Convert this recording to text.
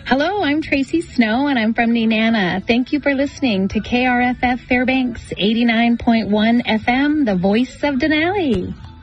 Hello, I'm Tracy Snow, and I'm from Nenana. Thank you for listening to KRFF Fairbanks 89.1 FM, the voice of Denali.